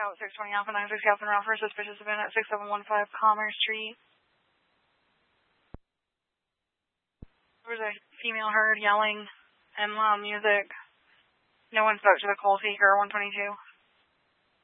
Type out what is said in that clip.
Scout 620 Alpha 96 Captain Ralph, suspicious event at 6715 Commerce Street. There was a female heard yelling and loud music. No one spoke to the call seeker, 122.